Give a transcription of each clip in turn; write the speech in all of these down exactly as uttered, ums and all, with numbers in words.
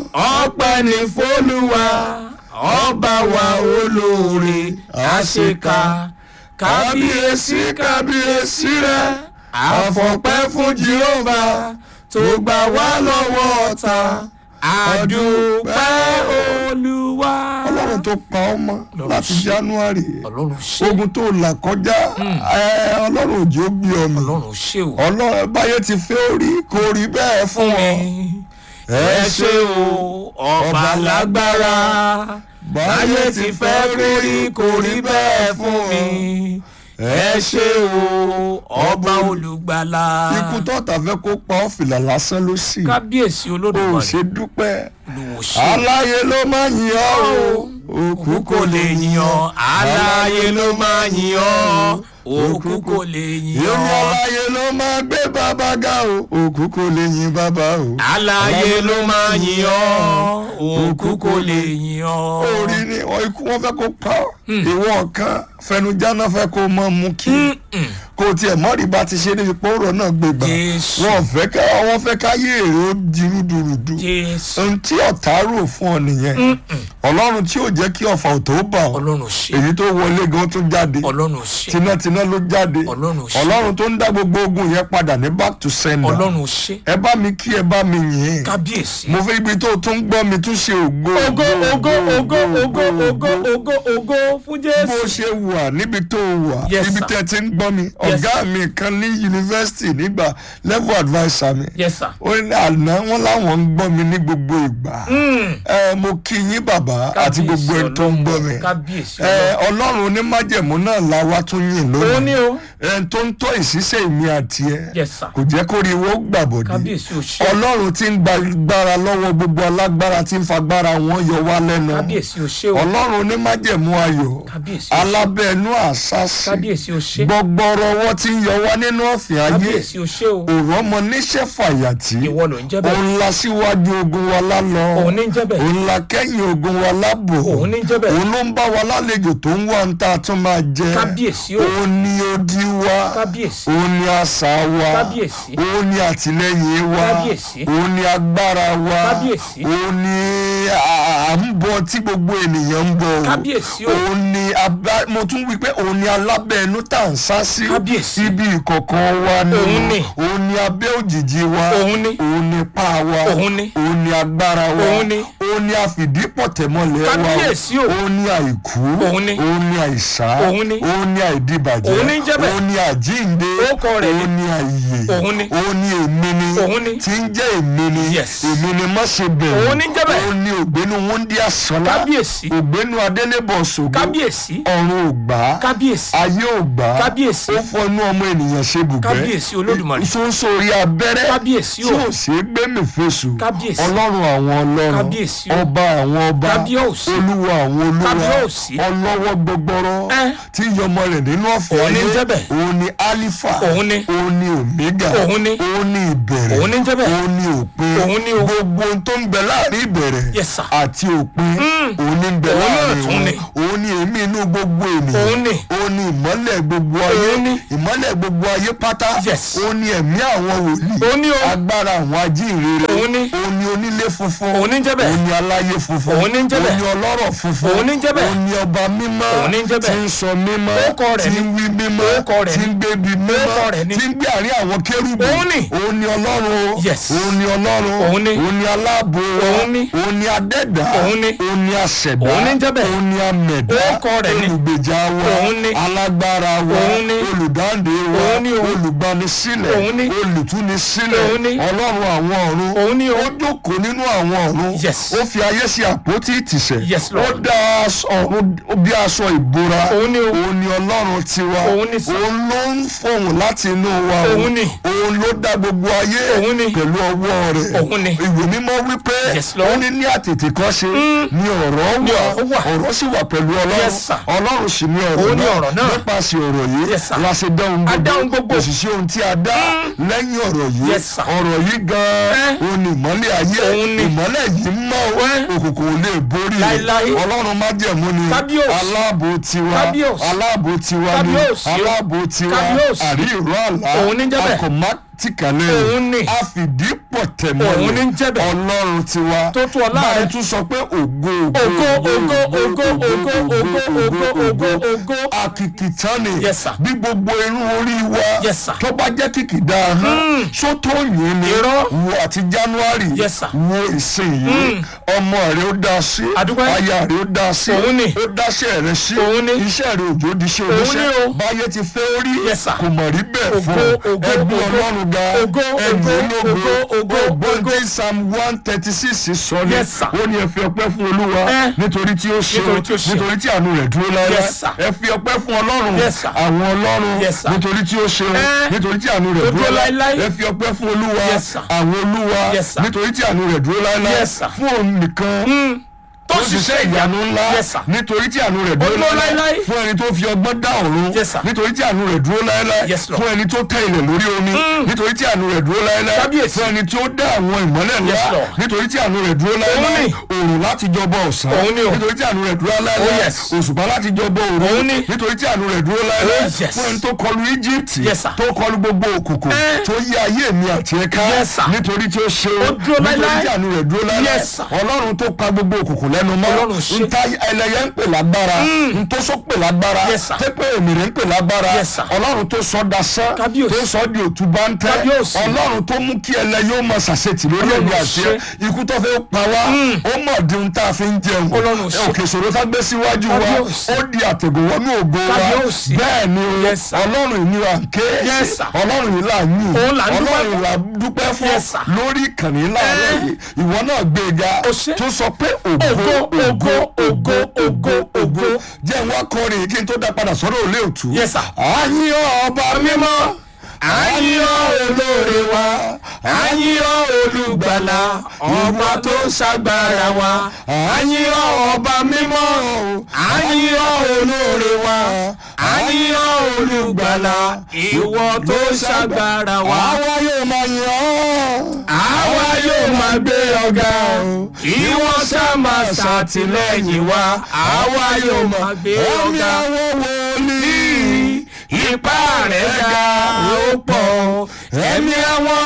ọpẹ́ ní f'Olúwa ọba wa olóore àṣekà. kábíyèsí kábíyèsí rẹ àfọpẹ́ fún Jèhófà tó gbà wá lọ́wọ́ ọ̀tá. àdúpẹ́ Olúwa. Ọlọ́run tó pa ọ́ mọ́ láti January, ogun tó là kọjá, Ọlọ́run òjò bí ọmọ. Ọlọ́run ṣe o. Ọlọ́run báyé ti fẹ́ orí kò rí bẹ́ẹ̀ fún wọn. ẹ ṣé o ọba lágbára, báyé ti fẹ́ rí kò rí bẹ́ẹ̀ fún mi. ẹ ṣé o ọba olùgbàlà. Ikú tọ́ta fẹ́ kó pa ọ́ fìlà lásán ló sì. kábíyèsí Olódùmarè. o ṣe dúpẹ́. aláyé ló máa yìn ọ́ o, òkú kò lè yìn ọ́. aláyé ló máa yìn ọ́, òkú kò lè yìn ọ́. èmi aláyé ló máa gbé bàbá ga o, òkú kò lè yìn bàbá o. aláyé ló máa yìn ọ́, òkú kò lè yìn ọ́. orí ni ikú wọn fẹ́ kó pa ọ́, ìwọ kan fẹnujáná fẹ́ kó mọ mú kí kò tiẹ̀ mọ́rí bá ti ṣe níbi pọ́ọ̀rọ̀ náà gbé gbà. wọ́n fẹ́ ká wọ́n fẹ́ ká yé èrè ó di rúdurùdu. ohun tí ọ̀tá rò fún ọ nìyẹn. Ọlọ́run tí ò jẹ́ kí ọ̀fà ò tó bà ọ́. èyí tó wọlé gan tún jáde. tinátiná ló jáde. Ọlọ́run tó ń dá gbogbo ogun yẹn padà ní back to sender. ẹ bá mi kí ẹ bá mi yìn. kábíyèsí. mo fẹ́ ibi tó tún gbọ́ mi tún ṣe ògo. ògo ògo ògo ògo ògo ògo ògo fún Jésù. bó ṣe wà níbi tó wà níbi tẹ́ ti ń gbọ́ mi. ọ̀gá mi kan ní yunifásitì nígbà level adviser mi. Yes sir. ó ní àná wọn láwọn ń gbọ́ mi ní gbogbo ìgbà. ẹ mo kí yín bàbá àti gbogbo ẹ̀ tó ń gbọ́ mi. ẹ Ọlọ́run onímájẹ̀mú náà la wá tún yìn lónìí. ó ní o. ẹ tó ń tọ́ ìṣiṣẹ́ mi àti ẹ. Yes sir. kò jẹ́ kó rí owó gbàbọ̀dé. kábíyèsí o ṣé. Ọlọ́run tí ń gbàgbára lọ́wọ́ gbogbo alágbára tí ń fagbára wọn yọ wá lẹ́nu. kábíyèsí o ṣé o. Ọlọ́run onímájẹ̀mú ayọ̀. kábíyèsí o ṣé. alábẹ́ẹ̀nú àṣàṣì. kábíyèsí o ṣé. gbọgbọrọ ọwọ́ tí ń yọ wá nínú ọ̀fìn ayé. kábíyèsí o ṣé o. òrò ọmọ níṣẹ́ fàyàtì. ìwọ ló ń jẹ́ bẹ́ẹ̀. òun la síwájú ogun wa lálọ. òun ní jẹ́ bẹ́ẹ̀. òun la kẹ́yìn ogun wa lábọ̀. òun ní jẹ́ bẹ́ẹ̀. òun ló ń bá wa lálejò tó ń wá ń ta tún máa jẹ. kábíyèsí o. òun ni odi wa. kábíyèsí. òun ni asà wa. kábíyèsí. òun ni àtìlẹ́yìn wa. kábíyèsí. òun ni agbára wa. kábíyèsí. òun ni à ń bọ tí gbogbo ènìyàn ń bọ. kábíyèsí o. òun ni mo tún wí pé òun ni alábẹ́ẹ̀nú tá à ń sá sí. kábíyèsí. ibi ìkọ̀kan wa ni. òun ni. òun ni abẹ́ òjìji wa. òun ni. òun ni pa wa. òun ni. òun ni agbára wa. òun ni. òun ni àfìdípọ̀tẹ̀mọ́lẹ̀ wa. kábíyèsí o. òun ni àìkú. òun ni. òun ni àìsá. òun ni. òun ni àìdíbàjẹ́. òun ni jẹ́ bẹ́ẹ̀. òun ni àjíǹde. orúkọ rẹ̀ ni. òun ni àyè. òun ni. òun ni èmi ni. òun ni. tí ń jẹ́ èmi ni. Yes. èmi ni má ṣe bẹ̀rù. òun ni jẹ́ bẹ́ẹ̀. òun ni ògbénu wúndíá sọlá. kábíyèsí. ògbénu adélébọ̀ ṣògo. kábíyèsí. ọ̀run ò gbà. kábíyèsí. ayé ò gbà. kábíyèsí. ó fọnú ọmọ ènìyàn ṣe bùgbẹ́. kábíyèsí Olódùmarè. ìsonso orí abẹ́rẹ́. kábíyèsí o. tí ò ṣe é gbé mi fèsù. kábíyèsí. ọlọ́run àwọn ọlọ́run. kábíyèsí o. ọba àwọn ọba. kábíyèsí. olúwa àwọn olúwa. kábíyèsí. ọlọ́wọ́ gbọgbọrọ. ẹ. tí yọmọ rẹ̀ nínú ọ̀fẹ́ òun ní ayé. jẹ́ bẹ́ẹ̀. òun ni alifa. òun ni. òun ni omega. òun ni. òun ni ìbẹ̀rẹ̀. òun ní jẹ́ bẹ́ẹ̀. òun ni òpin. òun ni o. gbogbo ohun tó ń bẹ láàrin ìbẹ̀rẹ̀. Yes sir. àti òpin. òun ni ń bẹ òun náà láàrin tún ni. wọn. òun ni èémí inú gbogbo ènìyàn. òun ni. òun ni ìmọ́lẹ̀ gbogbo ayé. òun ni. ìmọ́lẹ̀ gbogbo ayé pátá. Yes. òun ni ẹ̀mí àwọn wòlíì. òun ni o. agbára àwọn ajínrere. òun ni. òun ni onílé funfun. òun ní jẹ́ bẹ́ẹ̀. òun ni aláyé funfun. òun ní jẹ́ bẹ́ẹ̀. òun ni ọlọ́rọ̀ funfun. òun ní jẹ́ bẹ́ẹ̀. òun ni ọba mímọ́. òun ní jẹ́ bẹ́ẹ̀. tí ń sọ mímọ́. orúkọ rẹ̀ tí ni. ń wí mímọ́. orúkọ rẹ̀ tí ni. ń gbébi mímọ́. orúkọ rẹ̀ ni. tí ń gbé àárín àwọn kérúbù. òun ni. òun ni ọlọ́run. Yes. òun ni ọlọ́run. òun ni. òun ni aláàbò wa. òun ni. òun ni adẹ́dá. òun ni. òun ni aṣẹ̀dá. òun ní jẹ́ bẹ́ẹ̀. òun ni amẹ̀dá. orúkọ rẹ̀ ni. olùgbèjà wa. òun ni. alágbára wa. òun ni. olùdáǹdè wa. òun ni o. olùgbanisílẹ̀. òun ni. olùtúnisílẹ̀. òun ni. ọlọ́run àwọn ọ̀run. òun ni o. ó jókòó nínú àwọn ọ̀run. Yes. ó fi ayé sí àpótí ìtìsẹ̀. Yes, ó Lord. dá aṣọ ọ̀run bí aṣọ ìbora. òun ni o. òun ni ọlọ́run tiwa. òun ni sọ. òun ló ń fọhùn láti inú wa. òun ni. òun ló dá gbogbo ayé. òun ni. pẹ̀lú ọwọ́ rẹ̀. òun ni. ìwé mímọ́ wípé. Yes, Lord. ó ní ní àtètè kan ṣe. ni ọ̀rọ̀ Ni wà. ọ̀rọ̀ wà. ọ̀rọ̀ sì wà pẹ̀lú ọlọ́run. Yes, sir. ọlọ́run sì ni ọ̀rọ̀ Òun ni ọ̀rọ̀ náà. nípasẹ̀ ọ̀rọ̀ yìí. Yes, sir. la ṣe dá ohun A dá ohun gbogbo. kò sì sí ohun tí a dá lẹ́yìn ọ̀rọ̀ yìí. Yes, sir. ọ̀rọ̀ yìí gan-an Eh. òun ni ìmọ́lẹ̀ ayé. Òun ni. ìmọ́lẹ̀ yìí mọ́ o. Eh. òkùnkùn ò lè borí rẹ̀. Láíláí. ọlọ́run májẹ̀mú ni. Kábíyèsí. aláàbò tiwa. Kábíyèsí. aláàbò tiwa ni. Kábíyèsí. aláàbò tiwa. Kábíyèsí. àrí ìró àlá. Òun ní jẹ́ bẹ́ẹ̀. akọ̀má tìkàlẹ̀ Òun ni. a fìdí pọ̀ tẹ̀ Òun ní ń mọ́lẹ̀ jẹ́ bẹ́ẹ̀. ọlọ́run tiwa Tó tú ọlá rẹ̀. báyìí tún sọ pé ògo Ògo, ògo, ògo, ògo, ògo, ògo, ògo, ògo. àkìkìtàn ni Yes, sir. bí gbogbo irun orí wa Yes, sir. tó bá jẹ́ kìkìdá hàn sótó yìí ni Irọ́. wo àti January Yes, sir. wo ìsìn yìí ọmọ rẹ ó dá sí Àdúpẹ́. aya rẹ ó dá sí Òun ni. ó dáṣẹ́ rẹ sí Òun ni. iṣẹ́ rẹ òjò di ṣe Òun oníṣẹ́ ni o. báyé ti fẹ́ orí Yes, sir. kò mọ̀ rí bẹ́ẹ̀ Ògo, fún ògo, ẹgbẹ́ ògo. Ọlọ́run ga Ògo, ẹ̀mí ògo, ológo ògo, ògo, ògo. tí Psalm one thirty six sọ ni Yes, sir. ó ní ẹ fi ọpẹ́ fún Olúwa Eh. nítorí tí ó ṣe Nítorí tí ó ṣe. nítorí tí àánú rẹ̀ dúró láéláé Yes, sir. ẹ fi ọpẹ́ fún Ọlọ́run Yes, sir. àwọn Ọlọ́run Yes, sir. nítorí tí ó ṣe Eh. nítorí tí àánú rẹ̀ Tó dúró dúró láéláé láéláé. ẹ fi ọpẹ́ fún Olúwa Yes, sir. àwọn Olúwa Yes, sir. nítorí tí àánú rẹ̀ dúró láéláé Yes, sir. fún òun nìkan Tó tó ṣiṣẹ́ ìyanu ńlá Yes, sir. nítorí tí àánú rẹ̀ Ó dúró dúró láéláé láéláé. fún ẹni tó fi ọgbọ́n dá ọ̀run Yes, sir. nítorí tí àánú rẹ̀ dúró láéláé Yes, Lord. fún ẹni tó tẹ ilẹ̀ lórí omi nítorí tí àánú rẹ̀ dúró láéláé Kábíyèsí. fún ẹni tó dá àwọn ìmọ́lẹ̀ ńlá Yes, Lord. nítorí tí àánú rẹ̀ dúró láéláé ni. òòrùn láti jọba ọ̀sán Òun ni o. nítorí tí àánú rẹ̀ dúró láéláé Oh, yes. òṣùpá láti jọba Òun òru ni. nítorí tí àánú rẹ̀ dúró láéláé Oh, yes. fún ẹni tó kọlu Egypt Yes, sir. tó kọlu gbogbo òkùnkùn Eh. tó yí ayé mi àti ẹ̀ka Yes, sir. nítorí tí ó ṣe Ó dúró nítorí láéláé. tí àánú rẹ̀ dúró láéláé Yes, sir. Ọlọ́run tó pa gbogbo òkùnkùn lẹ́nu mọ́ Ọlọ́run ṣe. nta ẹlẹ́yẹ ń pè lágbára ntọ́sọ́ pè lágbára Yes, sir. tẹ́pẹ́ èmìrì ń pè lágbára Yes, sir. Ọlọ́run tó sọ dasán Kábíyèsí. tó sọ di òtúbá ń tẹ́ Kábíyèsí. Ọlọ́run tó mú kí ẹlẹ́yẹ ó máa ṣàṣetì lórí Ọlọ́run ẹ̀mí àti ẹ̀ ṣe. ikú tó fẹ́ pa wá ó mọ̀ di ohun tá a fi ń jẹun Ọlọ́run ṣe. òkè ìṣòro tá gbé síwájú wa Kábíyèsí. ó di àtẹ̀gùn wọnú ògo wa Kábíyèsí. bẹ́ẹ̀ ni o Yes, sir. Ọlọ́run ìní wa ń ké Yes, sir. Ọlọ́run yìí là ń yìn Òun là ń dúpẹ́ Ọlọ́run fún. yìí là ń dúpẹ́ fún Yes, sir. lórí ìkànnì láàárọ̀ Eh. yìí ìwọ náà gbé e ga Ó ṣe. tó sọ pé Ògo, ògo, ògo, ògo, ògo. jẹ́ wá kọrin kí n tó dá padà sọ́dọ̀ òlé òtún. Yes, sir. àyìn ọba mímọ́ àyìn olóore wa àyìn olùgbàlà ọba tó ṣàgbára wa àyìn ọba mímọ́ àyìn olóore wa àyìn olùgbàlà Ìwọ tó ṣàgbára wa. àwa yóò máa yìn ọ́ Àwa yóò máa gbé ọ̀gá o. Kí wọ́n ṣá máa ṣàtìlẹ́yìn wa. Àwa yóò máa gbé ẹ̀mí ọ̀gá. àwọn wòlíì Ipá rẹ̀ ga ó pọ̀. Ẹ̀mí àwọn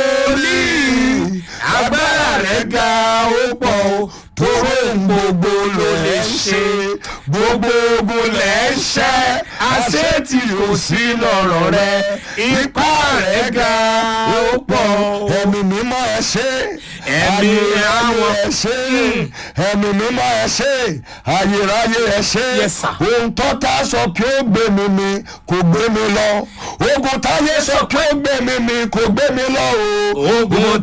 wòlíì. Agbára rẹ̀ ga ó pọ̀. tóró gbogbo ló lè ṣe gbogbo ogun lè ṣẹ́ àṣetì kò sí lọ́rọ̀ rẹ ipá rẹ̀ ga ó pọ̀. ẹ̀mí mímọ́ ẹ ṣé Ẹ̀mí àwọn ẹ ṣé ẹ̀mí mímọ́ ẹ ṣé ayérayé ẹ ṣé Yes, sir. ohun tó ta sọ pé ó gbé mi mi kò gbé mi lọ ogun táyé sọ pé ó gbé mi mi kò gbé mi lọ o Ogun